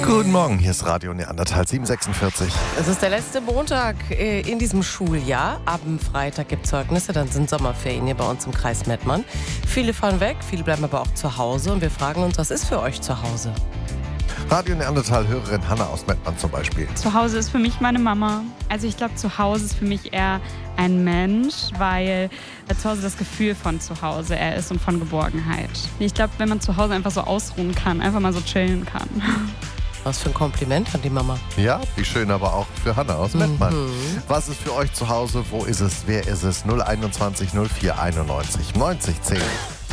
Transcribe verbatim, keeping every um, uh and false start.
Guten Morgen, hier ist Radio Neandertal sieben sechsundvierzig. Es ist der letzte Montag äh, in diesem Schuljahr. Am Freitag gibt es Zeugnisse, dann sind Sommerferien hier bei uns im Kreis Mettmann. Viele fahren weg, viele bleiben aber auch zu Hause und wir fragen uns, was ist für euch zu Hause? Radio Neandertal-Hörerin Hanna aus Mettmann zum Beispiel. Zu Hause ist für mich meine Mama. Also ich glaube, zu Hause ist für mich eher ein Mensch, weil zu Hause das Gefühl von zu Hause er ist und von Geborgenheit. Ich glaube, wenn man zu Hause einfach so ausruhen kann, einfach mal so chillen kann. Was für ein Kompliment an die Mama. Ja, wie schön aber auch für Hanna aus Mettmann. Mhm. Was ist für euch zu Hause? Wo ist es? Wer ist es? null einundzwanzig null vier einundneunzig neunzig zehn.